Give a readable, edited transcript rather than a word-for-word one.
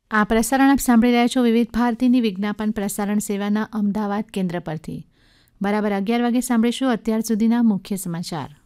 આ પ્રસારણ આપ સાંભળી રહ્યા છો વિવિધ ભારતીની વિજ્ઞાપન પ્રસારણ સેવાના અમદાવાદ કેન્દ્ર પરથી. બરાબર 11 વાગે સાંભળીશું અત્યાર સુધીના મુખ્ય સમાચાર.